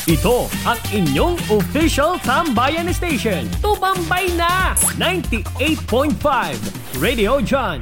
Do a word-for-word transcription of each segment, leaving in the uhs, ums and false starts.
Ito ang inyong official Tambayan Station. Tumambay na! ninety-eight point five Radio John.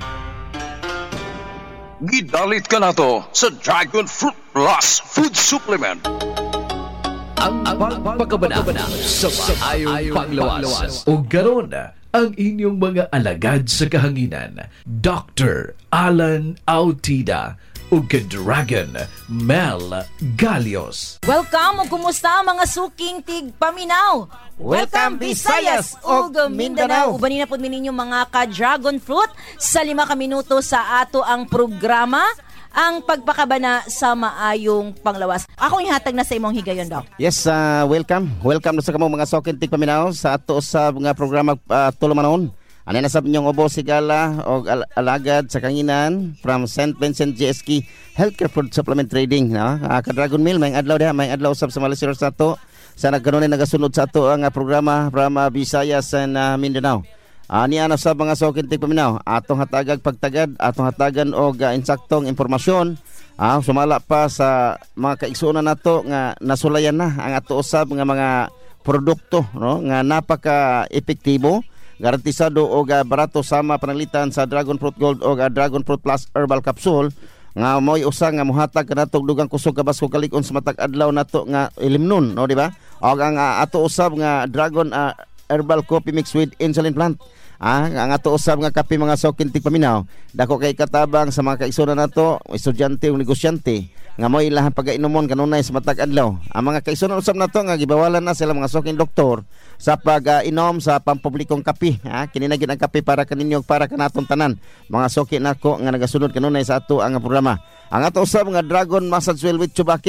Gidalit ka na to sa Dragon Fruit Plus Food Supplement. Ang pagpagabana sa maayong panglawas. O garon ang inyong mga alagad sa kahanginan. Doctor Alan Autida o Dragon Mel Galios. Welcome o kumusta mga suking tig paminaw. Welcome Visayas ug Mindanao. Ubanin na po ninyo mga ka-dragon fruit sa lima ka minuto sa ato ang programa, ang pagpakabana sa maayong panglawas. Ako ihatag na sa imong higayon, Doc. Yes, uh, welcome. Welcome sa kamong mga suking tig paminaw sa ato sa mga programa uh, tulumanon. Ano na sabi niyong ubo sigala o al- alagad sa kanginan from Saint Vincent G S K Healthcare Food Supplement Trading. No? Uh, ka-Dragon Mill, may adlaw diha, may adlaw usab sa Malaysia sa ato. Sa nagkaroon ay nagasunod sa ato ang uh, programa from uh, Visayas and uh, Mindanao. Uh, niya na sa mga sokintig paminaw, atong hatagag pagtagad, atong hatagan og uh, insaktong impormasyon. Uh, sumala pa sa mga kaigsuonan nato nga nasulayan na ang ato usab nga mga produkto, no? Nga napaka-epektibo, garantisado o uh, barato sama pananglitan sa Dragon Fruit Gold o uh, Dragon Fruit Plus Herbal Capsule nga mo'y usa nga muhatag kanatong dugang kusog kabas ko kalig-on sa matag adlaw nato nga ilimnon, no, di ba? O ang uh, ato usab nga Dragon uh, Herbal Coffee mixed with insulin plant. Ah, ang ato usab nga kape mga sokintig paminaw, dako kay katabang sa mga kaigsunan nato, estudyante ug negosyante nga mo'y ilahang pagainomon kanunay sa matag adlaw. Ang mga kaigsunan usab nato nga gibawalan na sila mga soking doktor sa pag-inom uh, sa pampublikong kape. Ha, kini na gid ang kape para kaninyo para kanaton tanan. Mga sokin nako nga nagasunod kanunay sa ato ang programa. Ang ato usab nga Dragon Massage Oil with Chubaki